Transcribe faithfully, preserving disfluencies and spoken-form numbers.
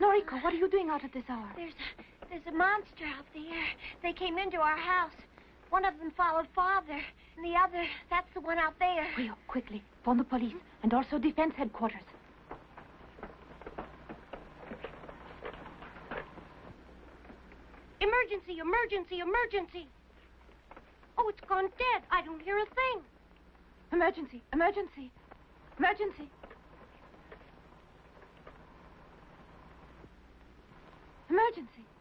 Noriko, what are you doing out at this hour? There's a, there's a monster out there. They came into our house. One of them followed Father, and the other, that's the one out there. Rio, quickly, phone the police, and also Defense Headquarters. Emergency, emergency, emergency. Oh, it's gone dead. I don't hear a thing. Emergency, emergency, emergency. Emergency.